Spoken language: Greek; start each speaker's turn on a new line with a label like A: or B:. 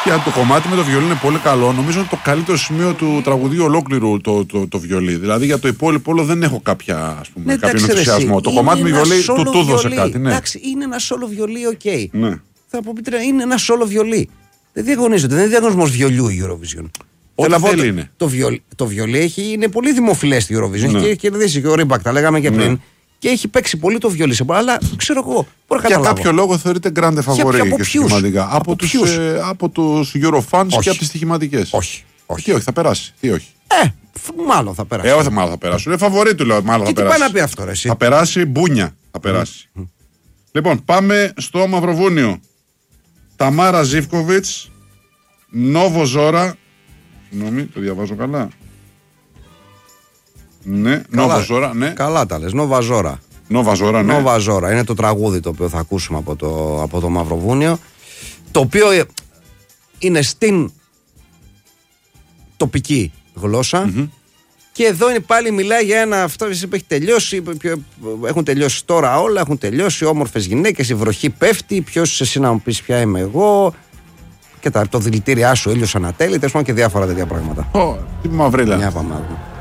A: αλήθεια, το κομμάτι με το βιολί είναι πολύ καλό. Νομίζω ότι το καλύτερο σημείο του τραγουδίου ολόκληρου το βιολί. Δηλαδή για το υπόλοιπο όλο δεν έχω κάποιο ενθουσιασμό. Το κομμάτι με βιολί του δώσε κάτι. Ναι.
B: Εντάξει, είναι ένα σόλο βιολί, οκ.
A: Ναι.
B: Θα πω πείτε, είναι ένα σόλο βιολί. Δεν διαγωνίζονται, δεν είναι διαγωνισμό βιολιού η Eurovision.
A: Ό,τι θέλει είναι.
B: Το βιολί είναι πολύ δημοφιλές στη Eurovision. Ναι. Έχει κερδίσει και ο Ρίμπακ, τα λέγαμε και πριν. Και έχει παίξει πολύ το βιολί σε πολλά, αλλά ξέρω εγώ.
A: Για κάποιο λόγο θεωρείται grande favorite και στοιχηματικά. Από τους Eurofans και από τις στοιχηματικές.
B: Όχι.
A: Όχι, θα περάσει. Τι όχι.
B: Μάλλον θα περάσει.
A: Όχι, μάλλον θα περάσουν. Είναι φαβορί του, λέω. Μάλλον θα περάσει.
B: Τι πάει να πει αυτό, εσύ.
A: Θα περάσει μπούνια. Θα περάσει. Λοιπόν, πάμε στο Μαυροβούνιο. Ταμάρα Ζίβκοβιτς, Νόβο Ζόρα. Συγγνώμη, το διαβάζω καλά. Ναι, Νόβο Ζόρα, ναι.
B: Καλά τα λες, Νόβα Ζόρα.
A: Νόβα Ζόρα, ναι.
B: Νόβα Ζόρα. Είναι το τραγούδι το οποίο θα ακούσουμε από το Μαυροβούνιο. Το οποίο είναι στην τοπική γλώσσα. Και εδώ είναι πάλι μιλάει για ένα. Αυτό που έχει τελειώσει. Έχουν τελειώσει τώρα όλα. Έχουν τελειώσει. Όμορφες γυναίκες. Η βροχή πέφτει. Ποιος εσύ να μου πεις ποια είμαι εγώ. Και το δηλητήριά σου, ήλιος ανατέλει. Τέλος πάντων και διάφορα τέτοια πράγματα.
A: Τι μαυρίλα.
B: Μια πάμε.